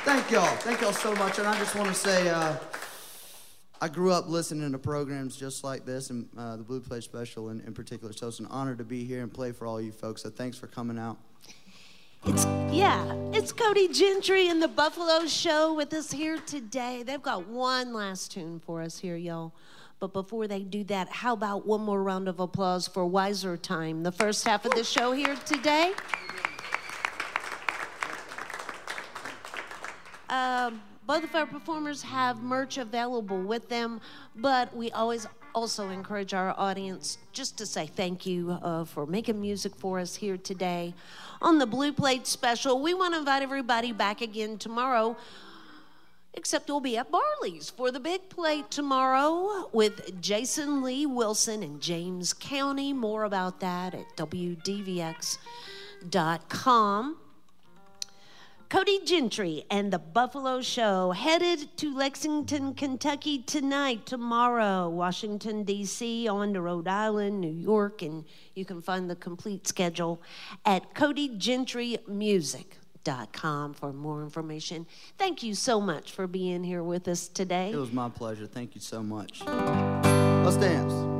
Thank y'all. Thank y'all so much. And I just want to say, I grew up listening to programs just like this, and the Blue Plate Special in particular. So it's an honor to be here and play for all you folks. So thanks for coming out. It's Cody Gentry and the Buffalo Show with us here today. They've got one last tune for us here, y'all. But before they do that, how about one more round of applause for Wiser Time, the first half of the show here today? Both of our performers have merch available with them, but we always also encourage our audience just to say thank you for making music for us here today. On the Blue Plate Special, we want to invite everybody back again tomorrow, except we'll be at Barley's for the Big Plate tomorrow with Jason Lee Wilson in James County. More about that at WDVX.com. Cody Gentry and the Buffalo Show headed to Lexington, Kentucky tonight, tomorrow, Washington, D.C., on to Rhode Island, New York, and you can find the complete schedule at CodyGentryMusic.com for more information. Thank you so much for being here with us today. It was my pleasure. Thank you so much. Let's dance.